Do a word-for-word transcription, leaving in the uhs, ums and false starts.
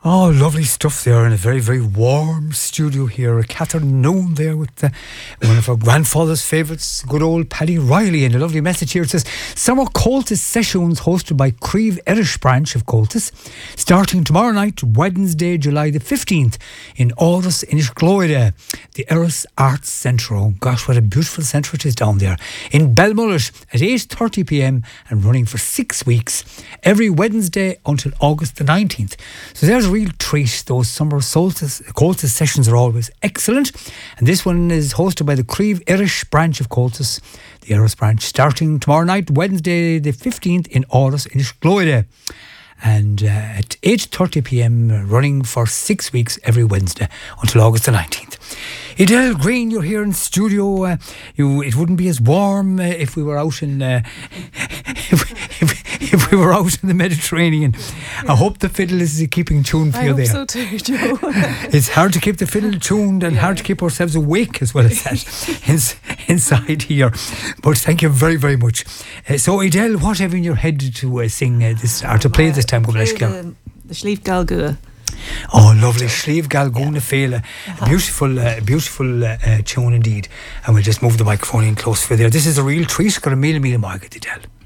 Oh, lovely stuff there in a very, very warm studio here. Catherine Noon there with uh, one of our grandfather's favourites, good old Paddy Riley, and a lovely message here. It says, Summer Coltis Sessions hosted by Creve Irish branch of Coltis, starting tomorrow night, Wednesday, July the fifteenth, in Áras Inishglóide, the Eris Arts Centre. Oh gosh, what a beautiful centre it is down there. In Belmullet at eight thirty p m and running for six weeks, every Wednesday until August the nineteenth. So there's a real treat. Those summer solstice Coltis sessions are always excellent, and this one is hosted by the Creve Irish branch of Coltis, the Eris branch, starting tomorrow night, Wednesday the fifteenth, in Áras Inishglóide, and uh, at eight thirty p m, running for six weeks every Wednesday until August the nineteenth. Edel Green, you're here in studio. Uh, you, it wouldn't be as warm uh, if we were out in uh, if, if, if we were out in the Mediterranean. I hope the fiddle is keeping tune for I you hope there. so too, Joe. It's hard to keep the fiddle tuned and Yeah. hard to keep ourselves awake as well as that ins- inside here. But thank you very, very much. Uh, so, Edel, what have you in your head to uh, sing uh, this or to play this time? Play Go the, the Slieve Galgua. Oh, lovely. Slieve Galguna Fela. Beautiful, uh, beautiful uh, uh, tune indeed. And we'll just move the microphone in close for there. This is a real treat. Got a meal, meal, market, Edel.